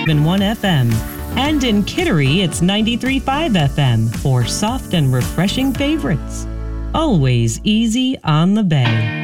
1 FM. And in Kittery, it's 93.5 FM for soft and refreshing favorites. Always easy on the bay.